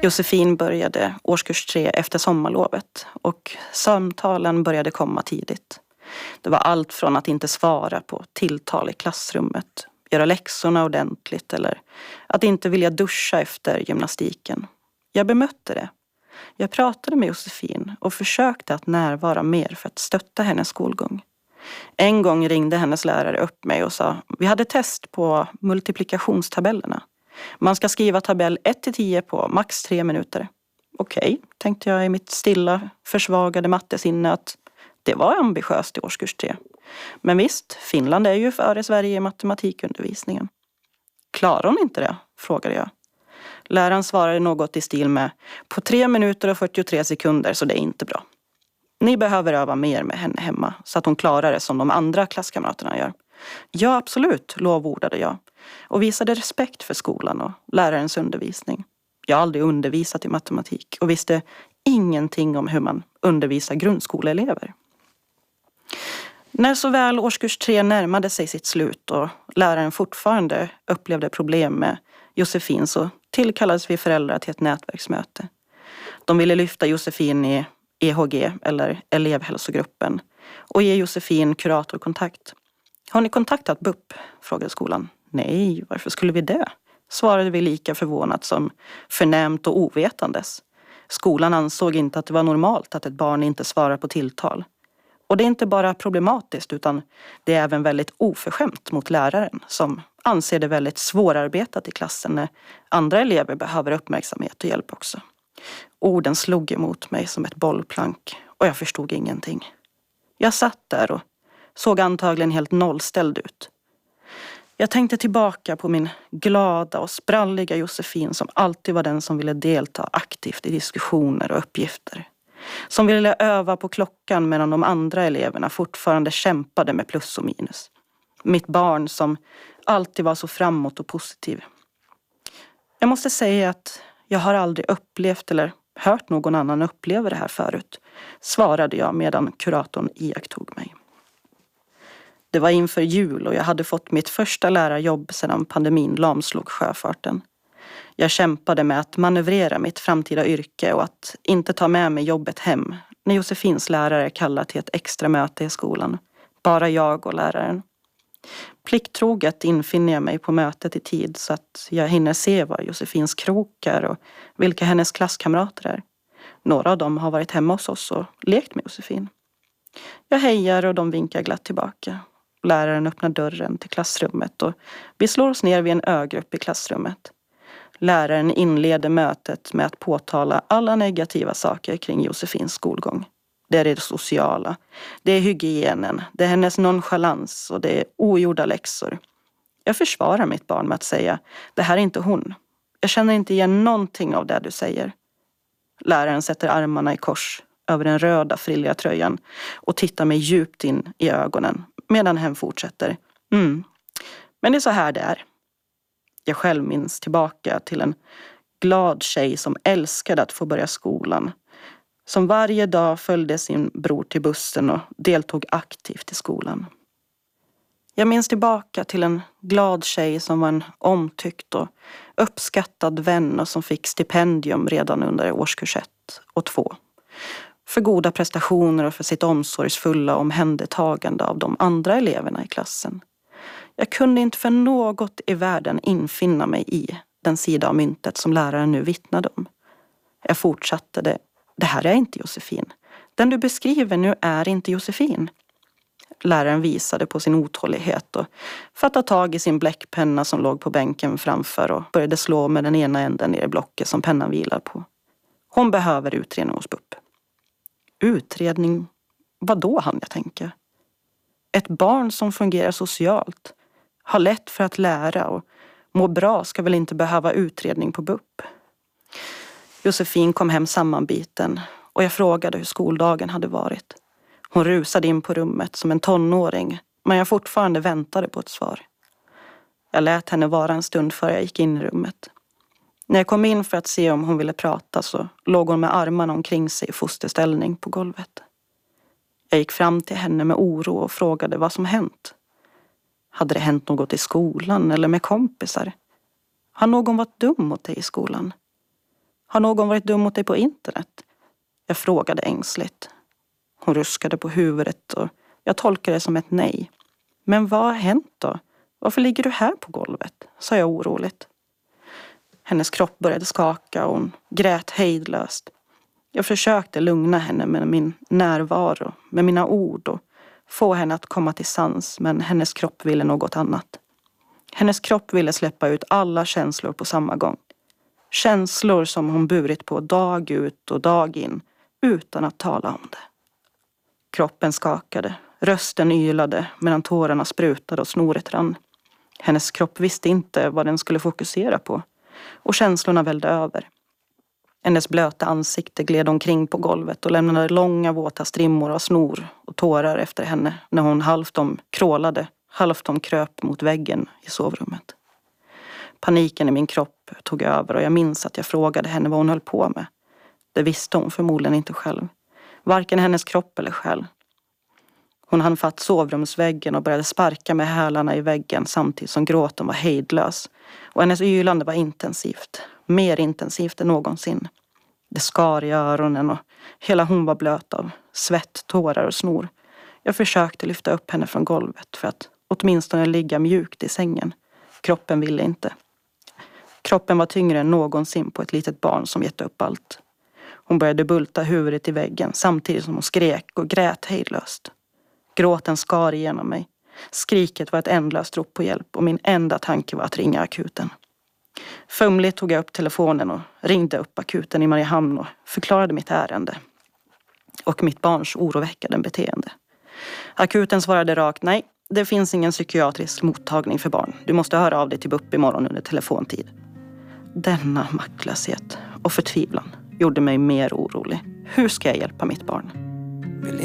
Josefin började årskurs 3 efter sommarlovet och samtalen började komma tidigt. Det var allt från att inte svara på tilltal i klassrummet, göra läxorna ordentligt eller att inte vilja duscha efter gymnastiken. Jag bemötte det. Jag pratade med Josefin och försökte att närvara mer för att stötta hennes skolgång. En gång ringde hennes lärare upp mig och sa: vi hade test på multiplikationstabellerna. Man ska skriva tabell 1-10 på max 3 minuter. Okej, tänkte jag i mitt stilla, försvagade mattesinne att det var ambitiöst i årskurs 3. Men visst, Finland är ju före Sverige i matematikundervisningen. Klarar hon inte det? Frågade jag. Läraren svarade något i stil med: på 3 minuter och 43 sekunder, så det är inte bra. Ni behöver öva mer med henne hemma så att hon klarar det som de andra klasskamraterna gör. Ja, absolut, lovordade jag och visade respekt för skolan och lärarens undervisning. Jag har aldrig undervisat i matematik och visste ingenting om hur man undervisar grundskoleelever. När såväl årskurs 3 närmade sig sitt slut och läraren fortfarande upplevde problem med Josefin, så tillkallades vi föräldrar till ett nätverksmöte. De ville lyfta Josefin i EHG eller elevhälsogruppen och ge Josefin kuratorkontakt. Har ni kontaktat BUP? Frågade skolan. Nej, varför skulle vi det? Svarade vi lika förvånat som förnämt och ovetandes. Skolan ansåg inte att det var normalt att ett barn inte svarar på tilltal. Och det är inte bara problematiskt utan det är även väldigt oförskämt mot läraren som anser det väldigt svårarbetat i klassen när andra elever behöver uppmärksamhet och hjälp också. Orden slog emot mig som ett bollplank och jag förstod ingenting. Jag satt där och såg antagligen helt nollställd ut. Jag tänkte tillbaka på min glada och spralliga Josefin som alltid var den som ville delta aktivt i diskussioner och uppgifter. Som ville öva på klockan medan de andra eleverna fortfarande kämpade med plus och minus. Mitt barn som alltid var så framåt och positiv. Jag måste säga att jag har aldrig upplevt eller hört någon annan uppleva det här förut, svarade jag medan kuratorn iakttog mig. Det var inför jul och jag hade fått mitt första lärarjobb sedan pandemin lamslog sjöfarten. Jag kämpade med att manövrera mitt framtida yrke och att inte ta med mig jobbet hem när Josefins lärare kallade till ett extra möte i skolan. Bara jag och läraren. Plikttroget infinner jag mig på mötet i tid så att jag hinner se vad Josefins krokar och vilka hennes klasskamrater är. Några av dem har varit hemma hos oss och lekt med Josefin. Jag hejar och de vinkar glatt tillbaka. Läraren öppnar dörren till klassrummet och vi slår oss ner vid en ögrupp i klassrummet. Läraren inleder mötet med att påtala alla negativa saker kring Josefins skolgång. Det är det sociala, det är hygienen, det är hennes nonchalans och det är ogjorda läxor. Jag försvarar mitt barn med att säga: det här är inte hon. Jag känner inte igen någonting av det du säger. Läraren sätter armarna i kors över den röda frilliga tröjan och tittar mig djupt in i ögonen medan hen fortsätter. Men det är så här det är. Jag själv minns tillbaka till en glad tjej som älskade att få börja skolan. Som varje dag följde sin bror till bussen och deltog aktivt i skolan. Jag minns tillbaka till en glad tjej som var en omtyckt och uppskattad vän och som fick stipendium redan under årskurs 1 och 2. För goda prestationer och för sitt omsorgsfulla omhändertagande av de andra eleverna i klassen. Jag kunde inte för något i världen infinna mig i den sida av myntet som läraren nu vittnade om. Jag fortsatte det här är inte Josefin. Den du beskriver nu är inte Josefin. Läraren visade på sin otålighet och fattade tag i sin bläckpenna som låg på bänken framför och började slå med den ena änden ner i blocket som pennan vilar på. Hon behöver utredning hos BUP. Utredning? Vad då, hann jag tänka? Ett barn som fungerar socialt, har lätt för att lära och mår bra ska väl inte behöva utredning på BUP. Josefin kom hem sammanbiten och jag frågade hur skoldagen hade varit. Hon rusade in på rummet som en tonåring, men jag fortfarande väntade på ett svar. Jag lät henne vara en stund före jag gick in i rummet. När jag kom in för att se om hon ville prata så låg hon med armarna omkring sig i fosterställning på golvet. Jag gick fram till henne med oro och frågade vad som hänt. Hade det hänt något i skolan eller med kompisar? Har någon varit dum mot dig i skolan? Har någon varit dum mot dig på internet? Jag frågade ängsligt. Hon ruskade på huvudet och jag tolkade det som ett nej. Men vad har hänt då? Varför ligger du här på golvet? Sa jag oroligt. Hennes kropp började skaka och hon grät hejdlöst. Jag försökte lugna henne med min närvaro, med mina ord och få henne att komma till sans, men hennes kropp ville något annat. Hennes kropp ville släppa ut alla känslor på samma gång. Känslor som hon burit på dag ut och dag in, utan att tala om det. Kroppen skakade, rösten ylade medan tårarna sprutade och snoret rann. Hennes kropp visste inte vad den skulle fokusera på, och känslorna vällde över. Hennes blöta ansikte gled omkring på golvet och lämnade långa våta strimmor av snor och tårar efter henne när hon halvt om krålade, halvt om kröp mot väggen i sovrummet. Paniken i min kropp tog över och jag minns att jag frågade henne vad hon höll på med. Det visste hon förmodligen inte själv. Varken hennes kropp eller själ. Hon hann fatt sovrumsväggen och började sparka med hälarna i väggen samtidigt som gråten var hejdlös. Och hennes ylande var intensivt. Mer intensivt än någonsin. Det skar i öronen och hela hon var blöt av svett, tårar och snor. Jag försökte lyfta upp henne från golvet för att åtminstone ligga mjukt i sängen. Kroppen ville inte. Kroppen var tyngre än någonsin på ett litet barn som gett upp allt. Hon började bulta huvudet i väggen samtidigt som hon skrek och grät hejdlöst. Gråten skar igenom mig. Skriket var ett ändlöst rop på hjälp och min enda tanke var att ringa akuten. Fumligt tog jag upp telefonen och ringde upp akuten i Mariehamn och förklarade mitt ärende. Och mitt barns oroväckande beteende. Akuten svarade rakt: nej, det finns ingen psykiatrisk mottagning för barn. Du måste höra av dig till BUP imorgon under telefontid. Denna maktlöshet och förtvivlan gjorde mig mer orolig. Hur ska jag hjälpa mitt barn?